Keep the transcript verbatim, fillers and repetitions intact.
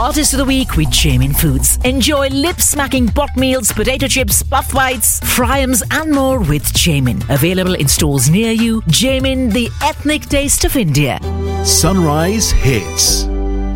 hottest of the week with Jamin Foods. Enjoy lip-smacking pot meals, potato chips, puff bites, fryums and more with Jamin. Available in stores near you. Jamin, the ethnic taste of India. Sunrise Hits.